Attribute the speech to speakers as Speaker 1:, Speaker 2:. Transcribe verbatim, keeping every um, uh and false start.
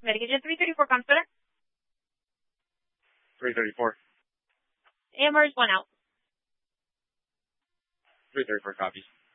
Speaker 1: Medication three thirty-four comes center.
Speaker 2: three thirty-four.
Speaker 1: A M R is one out.
Speaker 2: three thirty-four copies.